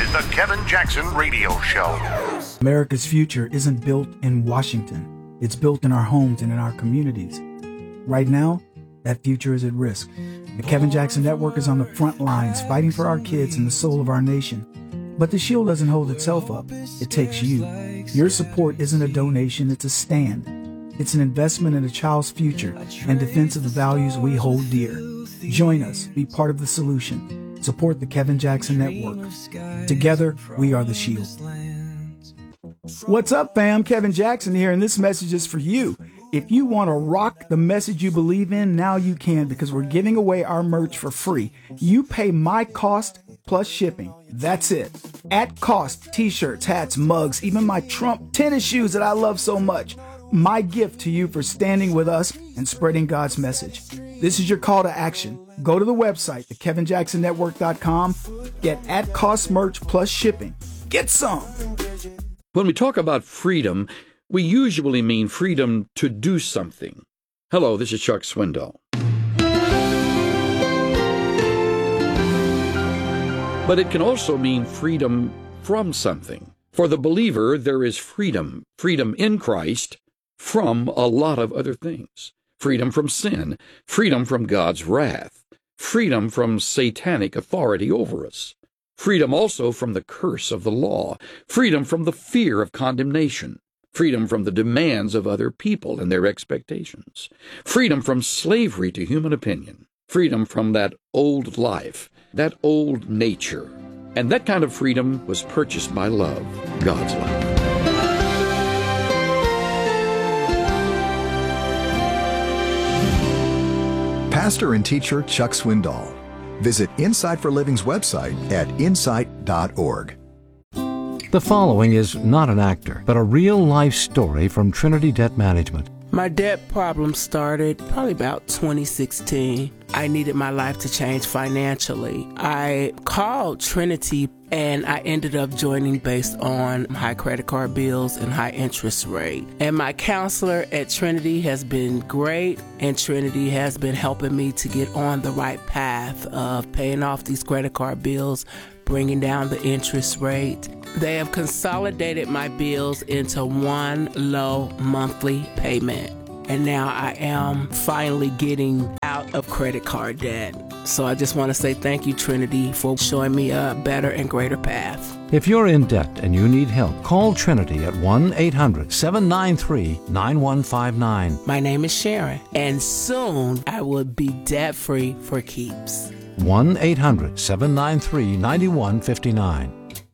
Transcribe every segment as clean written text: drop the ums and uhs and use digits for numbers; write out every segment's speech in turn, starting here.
is the Kevin Jackson Radio Show. America's future isn't built in Washington. It's built in our homes and in our communities. Right now, that future is at risk. The Kevin Jackson Network is on the front lines fighting for our kids and the soul of our nation. But the shield doesn't hold itself up. It takes you. Your support isn't a donation, it's a stand. It's an investment in a child's future and defense of the values we hold dear. Join us. Be part of the solution. Support the Kevin Jackson Network. Together, we are the shield. What's up, fam? Kevin Jackson here, and this message is for you. If you want to rock the message you believe in, now you can, because we're giving away our merch for free. You pay my cost plus shipping. That's it. At cost, t-shirts, hats, mugs, even my Trump tennis shoes that I love so much. My gift to you for standing with us and spreading God's message. This is your call to action. Go to the website, thekevinjacksonnetwork.com. Get at cost merch plus shipping. Get some. When we talk about freedom, we usually mean freedom to do something. Hello, this is Chuck Swindoll. But it can also mean freedom from something. For the believer, there is freedom in Christ from a lot of other things. Freedom from sin, freedom from God's wrath, freedom from satanic authority over us. Freedom also from the curse of the law, freedom from the fear of condemnation, freedom from the demands of other people and their expectations, freedom from slavery to human opinion, freedom from that old life, that old nature. And that kind of freedom was purchased by love, God's love. Pastor and teacher Chuck Swindoll. Visit Insight for Living's website at insight.org. The following is not an actor, but a real-life story from Trinity Debt Management. My debt problem started probably about 2016. I needed my life to change financially. I called Trinity and I ended up joining based on high credit card bills and high interest rate. And my counselor at Trinity has been great, and Trinity has been helping me to get on the right path of paying off these credit card bills, bringing down the interest rate. They have consolidated my bills into one low monthly payment. And now I am finally getting out of credit card debt. So I just want to say thank you, Trinity, for showing me a better and greater path. If you're in debt and you need help, call Trinity at 1-800-793-9159. My name is Sharon, and soon I will be debt-free for keeps. 1-800-793-9159.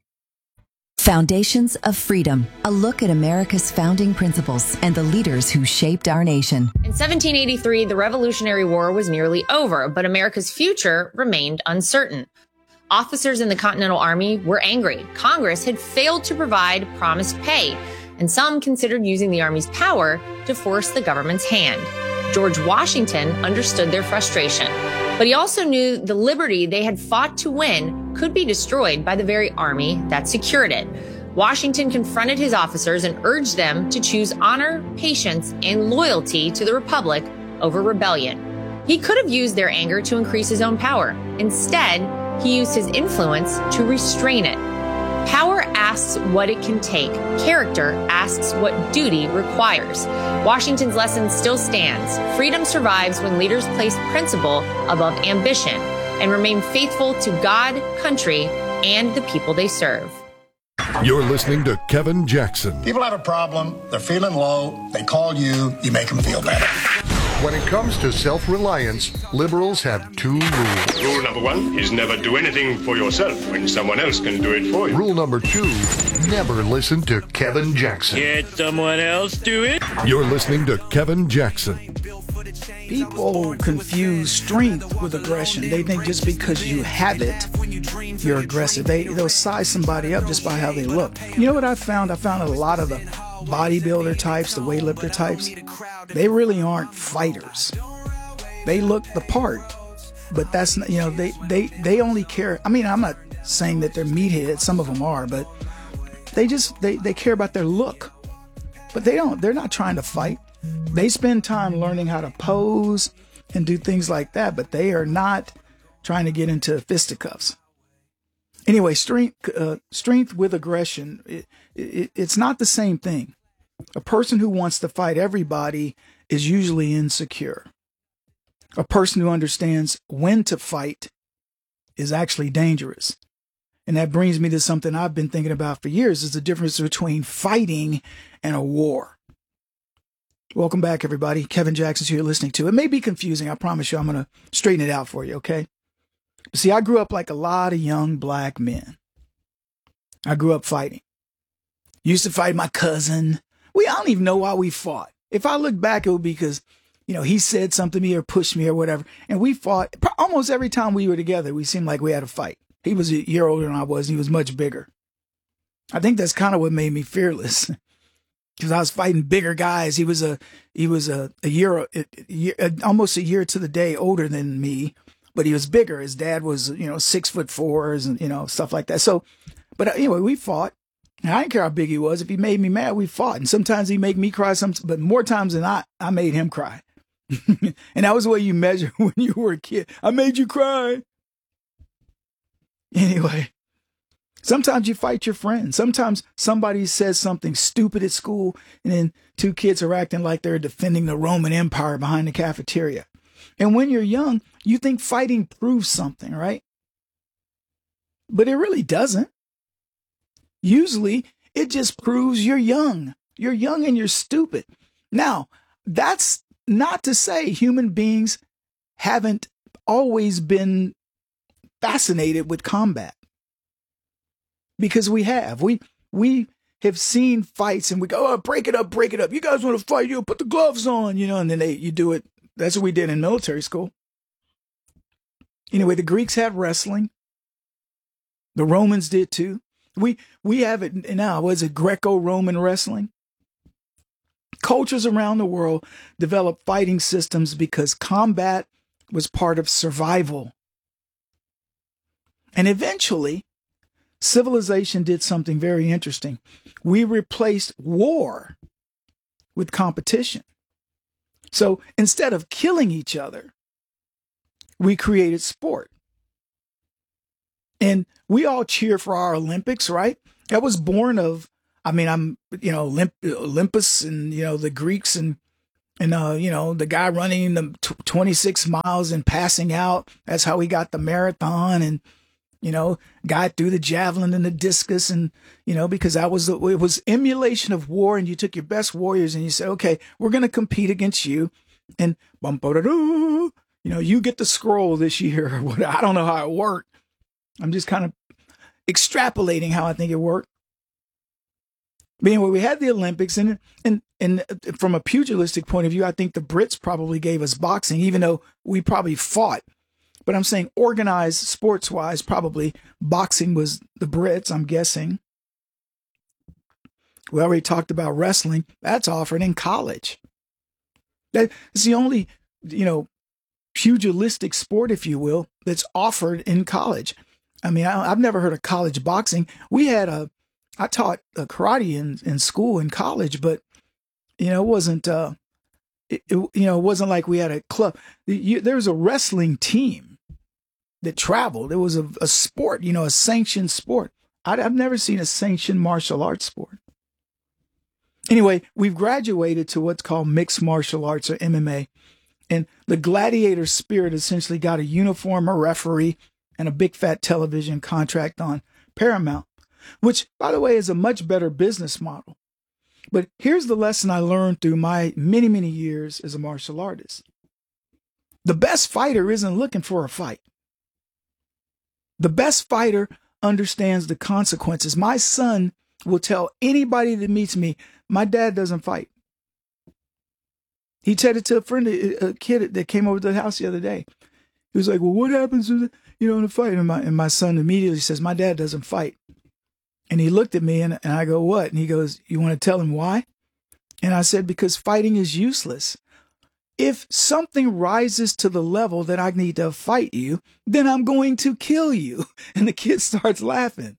Foundations of Freedom, a look at America's founding principles and the leaders who shaped our nation. In 1783, the Revolutionary War was nearly over, but America's future remained uncertain. Officers in the Continental Army were angry. Congress had failed to provide promised pay, and some considered using the Army's power to force the government's hand. George Washington understood their frustration, but he also knew the liberty they had fought to win could be destroyed by the very army that secured it. Washington confronted his officers and urged them to choose honor, patience, and loyalty to the Republic over rebellion. He could have used their anger to increase his own power. Instead, he used his influence to restrain it. Power asks what it can take. Character asks what duty requires. Washington's lesson still stands. Freedom survives when leaders place principle above ambition and remain faithful to God, country, and the people they serve. You're listening to Kevin Jackson. People have a problem, they're feeling low, they call you, you make them feel better. When it comes to self-reliance, liberals have two rules. Rule number one is never do anything for yourself when someone else can do it for you. Rule number two, never listen to Kevin Jackson. Let someone else do it. You're listening to Kevin Jackson. People confuse strength with aggression. They think just because you have it, you're aggressive. They'll size somebody up just by how they look. You know what I found? I found a lot of the bodybuilder types, the weightlifter types, they really aren't fighters. They look the part, but that's not, they only care. I mean, I'm not saying that they're meatheads. Some of them are, but they care about their look. But they're not trying to fight. They spend time learning how to pose and do things like that, but they are not trying to get into fisticuffs. Anyway, strength with aggression, it's not the same thing. A person who wants to fight everybody is usually insecure. A person who understands when to fight is actually dangerous. And that brings me to something I've been thinking about for years, is the difference between fighting and a war. Welcome back, everybody. Kevin Jackson's here listening to. It may be confusing. I promise you I'm going to straighten it out for you, okay? See, I grew up like a lot of young black men. I grew up fighting. Used to fight my cousin. I don't even know why we fought. If I look back, it would be because, he said something to me or pushed me or whatever. And we fought almost every time we were together. We seemed like we had a fight. He was a year older than I was. And he was much bigger. I think that's kind of what made me fearless, because I was fighting bigger guys. He was a year, almost a year to the day older than me, but he was bigger. His dad was, 6'4" and, stuff like that. So, but anyway, we fought. And I didn't care how big he was. If he made me mad, we fought. And sometimes he'd make me cry, but more times than not, I made him cry. And that was the way you measure when you were a kid. I made you cry. Anyway, sometimes you fight your friends. Sometimes somebody says something stupid at school, and then two kids are acting like they're defending the Roman Empire behind the cafeteria. And when you're young, you think fighting proves something, right? But it really doesn't. Usually, it just proves you're young. You're young and you're stupid. Now, that's not to say human beings haven't always been fascinated with combat. Because we have. We have seen fights and we go, oh, break it up. You guys want to fight? You put the gloves on, and then you do it. That's what we did in military school. Anyway, the Greeks had wrestling. The Romans did too. We have it now. Was it Greco-Roman wrestling? Cultures around the world developed fighting systems because combat was part of survival. And eventually, civilization did something very interesting. We replaced war with competition. So instead of killing each other, we created sport. And we all cheer for our Olympics, right? That was born of, Olympus and, the Greeks and the guy running the 26 miles and passing out. That's how we got the marathon and, guy threw the javelin and the discus and, because it was emulation of war. And you took your best warriors and you said, okay, we're going to compete against you. And you get the scroll this year. I don't know how it worked. I'm just kind of extrapolating how I think it worked. But anyway, we had the Olympics, and from a pugilistic point of view, I think the Brits probably gave us boxing, even though we probably fought. But I'm saying organized sports-wise, probably boxing was the Brits, I'm guessing. We already talked about wrestling. That's offered in college. That's the only, pugilistic sport, if you will, that's offered in college. I've never heard of college boxing. I taught karate in school in college, but it wasn't. It wasn't like we had a club. There was a wrestling team that traveled. It was a sport, a sanctioned sport. I've never seen a sanctioned martial arts sport. Anyway, we've graduated to what's called mixed martial arts or MMA, and the gladiator spirit essentially got a uniform, a referee, and a big fat television contract on Paramount, which, by the way, is a much better business model. But here's the lesson I learned through my many, many years as a martial artist. The best fighter isn't looking for a fight. The best fighter understands the consequences. My son will tell anybody that meets me, my dad doesn't fight. He said it to a kid that came over to the house the other day. He was like, well, what happens in a fight? And my son immediately says, my dad doesn't fight. And he looked at me and I go, what? And he goes, you want to tell him why? And I said, because fighting is useless. If something rises to the level that I need to fight you, then I'm going to kill you. And the kid starts laughing.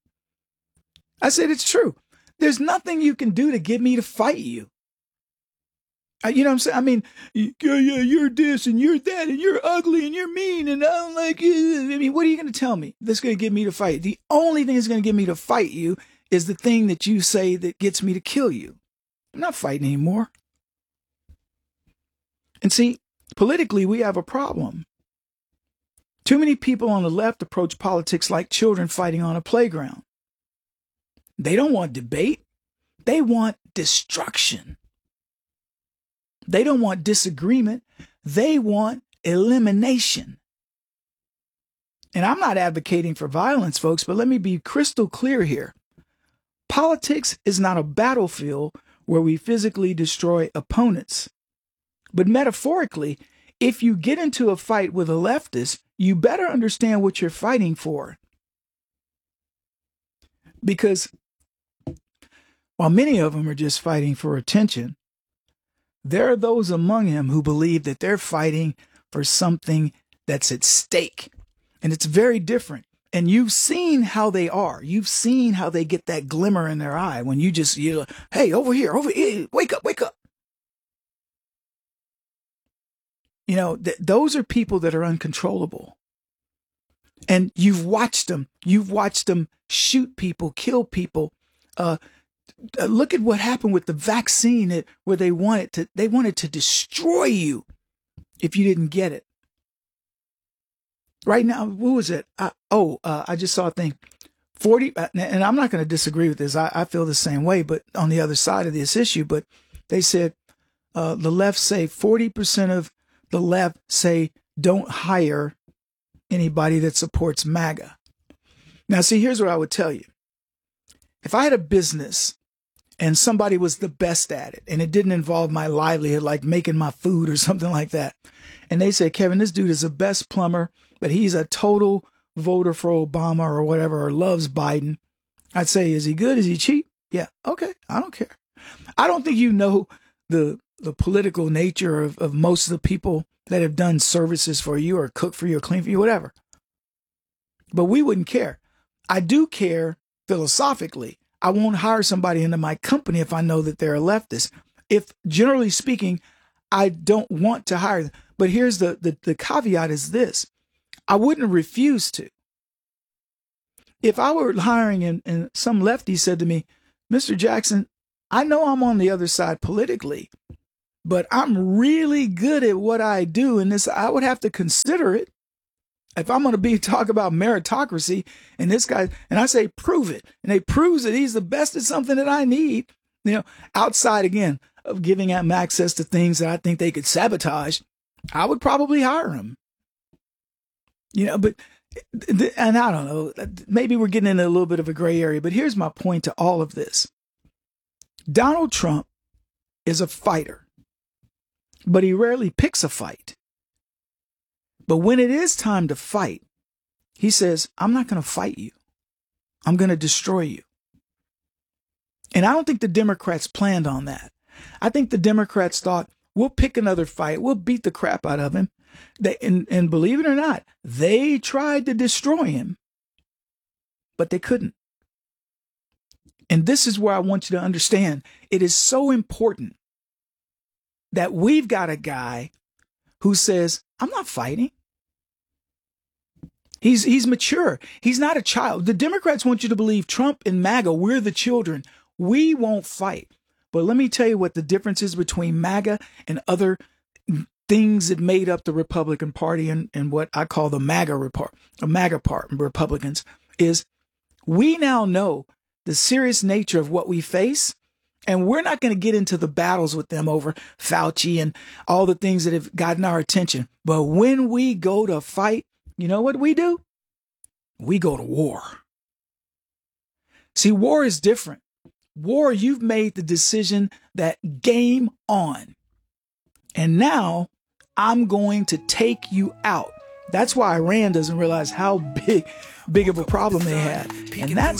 I said, it's true. There's nothing you can do to get me to fight you. You know what I'm saying? I mean, yeah, you're this and you're that and you're ugly and you're mean and I don't like you. I mean, what are you going to tell me that's going to get me to fight? The only thing that's going to get me to fight you is the thing that you say that gets me to kill you. I'm not fighting anymore. And see, politically, we have a problem. Too many people on the left approach politics like children fighting on a playground. They don't want debate. They want destruction. They don't want disagreement. They want elimination. And I'm not advocating for violence, folks, but let me be crystal clear here. Politics is not a battlefield where we physically destroy opponents. But metaphorically, if you get into a fight with a leftist, you better understand what you're fighting for. Because while many of them are just fighting for attention, there are those among them who believe that they're fighting for something that's at stake. And it's very different. And you've seen how they are. You've seen how they get that glimmer in their eye when you're like, hey, over here, wake up. You know, those are people that are uncontrollable. And you've watched them. You've watched them shoot people, kill people. Look at what happened with the vaccine where they wanted to destroy you if you didn't get it. Right now, what was it? I just saw a thing. 40, and I'm not going to disagree with this. I feel the same way, but on the other side of this issue. But they said the left say 40% of the left say don't hire anybody that supports MAGA. Now, see, here's what I would tell you. If I had a business and somebody was the best at it and it didn't involve my livelihood, like making my food or something like that, and they said, Kevin, this dude is the best plumber, but he's a total voter for Obama or whatever, or loves Biden, I'd say, is he good? Is he cheap? Yeah. Okay. I don't care. I don't think you know the political nature of most of the people that have done services for you or cook for you or clean for you, whatever. But we wouldn't care. I do care philosophically. I won't hire somebody into my company if I know that they're a leftist. If, generally speaking, I don't want to hire them. But here's the caveat is this. I wouldn't refuse to. If I were hiring and some lefty said to me, Mr. Jackson, I know I'm on the other side politically, but I'm really good at what I do. And this, I would have to consider it. If I'm going to talk about meritocracy and this guy, and I say, prove it. And they proves that he's the best at something that I need, outside again of giving him access to things that I think they could sabotage, I would probably hire him. But, and I don't know, maybe we're getting into a little bit of a gray area, but here's my point to all of this. Donald Trump is a fighter, but he rarely picks a fight. But when it is time to fight, he says, I'm not going to fight you. I'm going to destroy you. And I don't think the Democrats planned on that. I think the Democrats thought, we'll pick another fight. We'll beat the crap out of him. And believe it or not, they tried to destroy him, but they couldn't. And this is where I want you to understand. It is so important that we've got a guy who says, I'm not fighting. He's mature. He's not a child. The Democrats want you to believe Trump and MAGA, we're the children. We won't fight. But let me tell you what the difference is between MAGA and other things that made up the Republican Party and what I call the MAGA part, Republicans, is we now know the serious nature of what we face. And we're not going to get into the battles with them over Fauci and all the things that have gotten our attention. But when we go to fight, you know what we do? We go to war. See, war is different. War, you've made the decision that game on. And now I'm going to take you out. That's why Iran doesn't realize how big of a problem they had. And that's